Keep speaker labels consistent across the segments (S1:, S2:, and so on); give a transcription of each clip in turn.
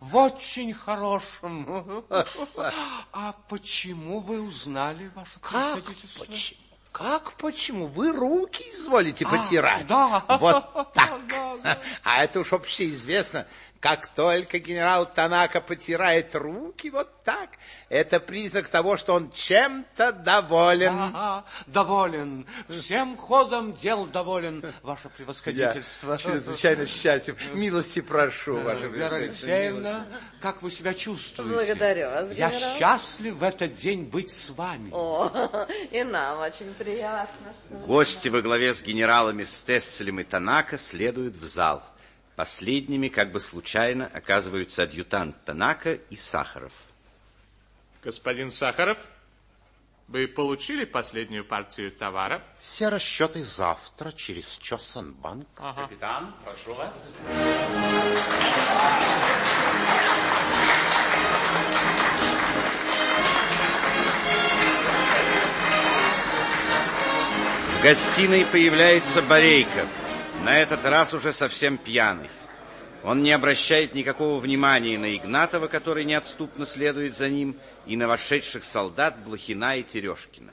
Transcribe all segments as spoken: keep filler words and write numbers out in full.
S1: В очень хорошем. А почему вы узнали, ваше превосходительство?
S2: Почему? Как почему? Вы руки изволите потирать.
S1: А, да.
S2: Вот так.
S1: Да, да.
S2: А это уж общеизвестно. Как только генерал Танака потирает руки вот так, это признак того, что он чем-то доволен.
S1: Ага, доволен. Всем ходом дел доволен, ваше превосходительство.
S2: Я чрезвычайно счастлив. Милости прошу, ваше
S1: Вера
S2: превосходительство.
S1: Алексеевна, как вы себя чувствуете?
S3: Благодарю вас,
S1: Я
S3: генерал.
S1: счастлив в этот день быть с вами.
S3: О, и нам очень приятно. Что
S4: Гости во главе с генералами Стесселем и Танака следуют в зал. Последними, как бы случайно, оказываются адъютант Танака и Сахаров.
S5: Господин Сахаров, вы получили последнюю партию товара?
S6: Все расчеты завтра через Чосанбанк.
S5: Ага.
S4: Капитан, прошу вас. В гостиной появляется Борейко. На этот раз уже совсем пьяный. Он не обращает никакого внимания на Игнатова, который неотступно следует за ним, и на вошедших солдат Блохина и Терешкина.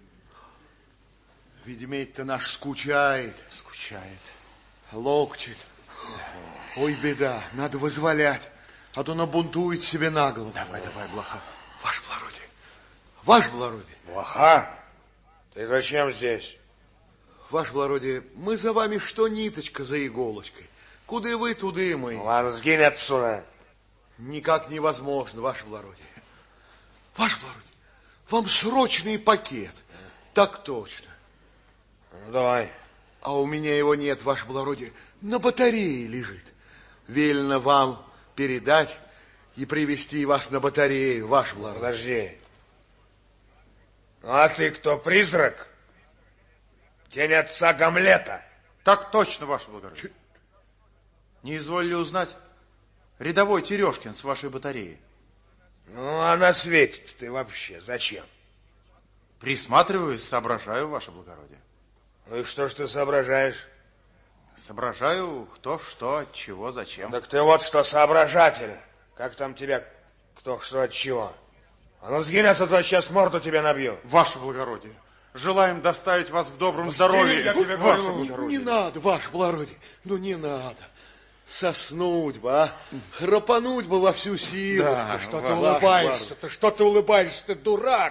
S7: Ведь-то наш скучает.
S1: Скучает.
S7: Локтит. Ой, беда, надо вызволять, а то набунтует себе на голову.
S1: Давай, давай, Блоха.
S7: Ваше благородие, ваше благородие.
S8: Блоха, ты зачем здесь?
S7: Ваше благородие, мы за вами что ниточка за иголочкой. Куда вы, туда и мы.
S8: Ладно, сгинь отсюда.
S7: Никак невозможно, ваше благородие. Ваше благородие, вам срочный пакет. Так точно.
S8: Ну, давай.
S7: А у меня его нет, ваше благородие. На батарее лежит. Велено вам передать и привезти вас на батарею, ваше благородие.
S8: Подожди. Ну, а ты кто, призрак? Тень отца Гамлета.
S6: Так точно, ваше благородие. Не изволили узнать? Рядовой Терешкин с вашей батареи.
S8: Ну, а на свете ты вообще зачем?
S6: Присматриваюсь, соображаю, ваше благородие.
S8: Ну и что ж ты соображаешь?
S6: Соображаю, кто, что, от чего, зачем.
S8: Так ты вот что, соображатель. Как там тебя, кто, что, от чего? А ну сгинь, а то сейчас морду тебе набью.
S6: Ваше благородие, желаем доставить вас в добром здоровье.
S8: Я тебе
S6: ваше
S8: говорю,
S6: благородие.
S7: Не надо, ваше благородие, ну не надо. Соснуть бы, а? Храпануть бы во всю силу.
S6: Да,
S8: что ты
S6: ваше
S8: улыбаешься? Ты что ты улыбаешься, ты дурак?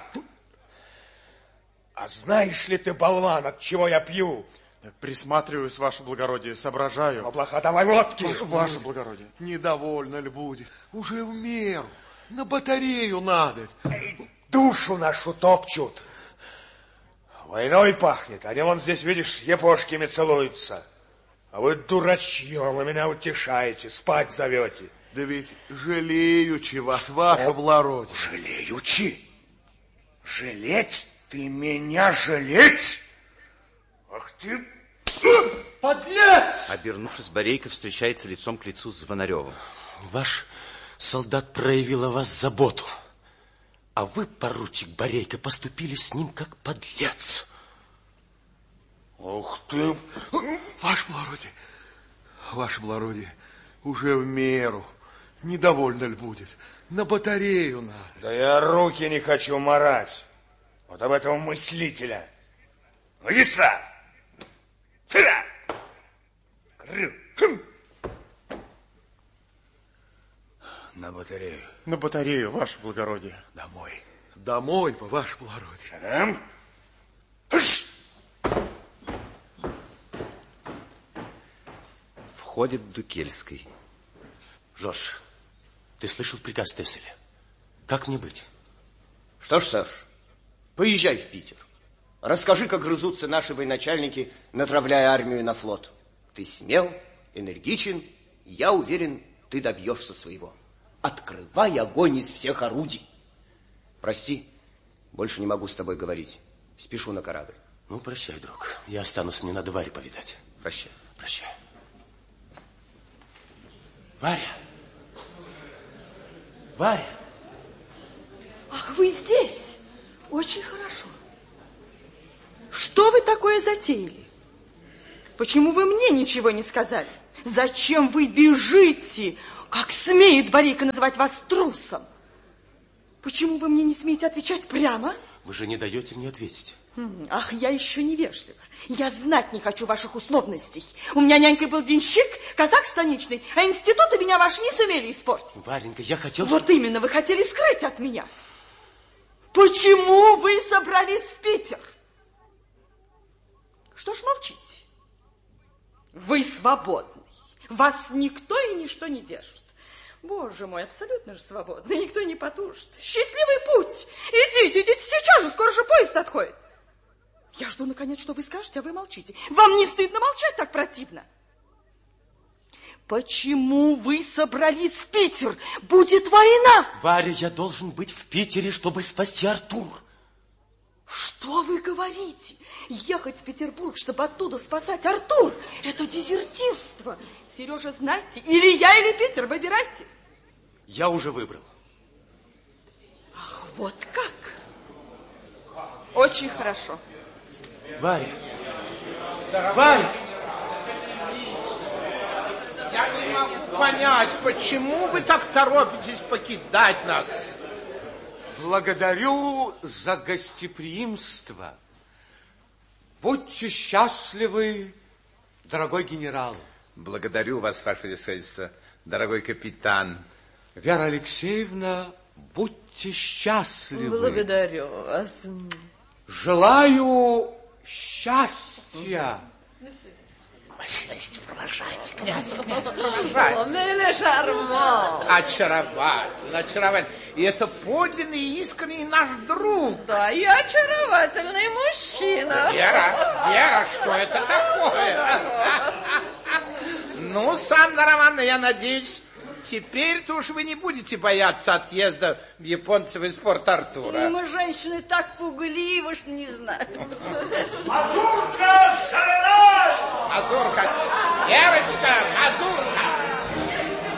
S8: А знаешь ли ты, болван, от чего я пью?
S6: Присматриваюсь, ваше благородие, соображаю.
S8: Ну, плохо, давай водки.
S6: Ваше, ваше благородие.
S7: Недовольно ли будет? Уже в меру. На батарею надо.
S8: Душу нашу топчут. Войной пахнет. Они вон здесь, видишь, с епошками целуются. А вы дурачье, вы меня утешаете, спать зовете.
S7: Да ведь жалеючи вас, ваше благородие.
S8: Жалеючи? Жалеть? Ты меня жалеть? Ах ты... Подлец!
S4: Обернувшись, Борейко встречается лицом к лицу с Звонаревым.
S1: Ваш солдат проявил о вас заботу. А вы, поручик Борейко, поступили с ним как подлец.
S8: Ух ты!
S7: Ваше благородие, ваше благородие, уже в меру. Недовольно ли будет? На батарею надо.
S8: Да я руки не хочу марать. Вот об этого мыслителя. Иди сюда! Сюда! На батарею.
S6: На батарею, ваше благородие.
S8: Домой.
S7: Домой бы, ваше благородие.
S8: Шагам.
S4: Входит Дукельский.
S1: Жорж, ты слышал приказ Стесселя? Как мне быть?
S9: Что ж, Саш, поезжай в Питер. Расскажи, как грызутся наши военачальники, натравляя армию на флот. Ты смел, энергичен, я уверен, ты добьешься своего. Открывай огонь из всех орудий. Прости, больше не могу с тобой говорить. Спешу на корабль.
S1: Ну, прощай, друг. Я останусь, мне надо Варю повидать.
S9: Прощай.
S1: Прощай. Варя! Варя!
S10: Ах, вы здесь? Очень хорошо. Что вы такое затеяли? Почему вы мне ничего не сказали? Зачем вы бежите? Как смеет Борейка называть вас трусом? Почему вы мне не смеете отвечать прямо?
S1: Вы же не даете мне ответить.
S10: Ах, я еще невежлива. Я знать не хочу ваших условностей. У меня нянькой был денщик, казак станичный, а институты меня ваши не сумели испортить.
S1: Варенька, я хотел...
S10: Вот именно, вы хотели скрыть от меня. Почему вы собрались в Питер? Что ж молчите? Вы свободный. Вас никто и ничто не держит. Боже мой, абсолютно же свободный. Никто не потушит. Счастливый путь. Идите, идите сейчас же, скоро же поезд отходит. Я жду, наконец, что вы скажете, а вы молчите. Вам не стыдно молчать так противно? Почему вы собрались в Питер? Будет война.
S1: Варя, я должен быть в Питере, чтобы спасти Артура.
S10: Что вы говорите? Ехать в Петербург, чтобы оттуда спасать Артур, это дезертирство. Сережа, знаете, или я, или Питер, выбирайте.
S1: Я уже выбрал.
S10: Ах, вот как? Очень хорошо.
S1: Варя. Варя.
S2: Я не могу понять, почему вы так торопитесь покидать нас?
S8: Благодарю за гостеприимство. Будьте счастливы, дорогой генерал.
S2: Благодарю вас, ваше высочество, дорогой капитан.
S8: Вера Алексеевна, будьте счастливы.
S3: Благодарю вас.
S8: Желаю счастья.
S2: Милость, провожайте, князь, князь, провожайте.
S3: Шарман.
S2: Очаровательно, очаровательно. И это подлинный и искренний наш друг.
S3: Да, и очаровательный мужчина.
S2: Вера, Вера, что это такое? Ну, Анна Романовна, я надеюсь, теперь-то уж вы не будете бояться отъезда японцев из Порт-Артура.
S3: Мы, женщины, так пугливы, что не знаем.
S8: Мазурка, шалена!
S2: Мазурка, Верочка, мазурка!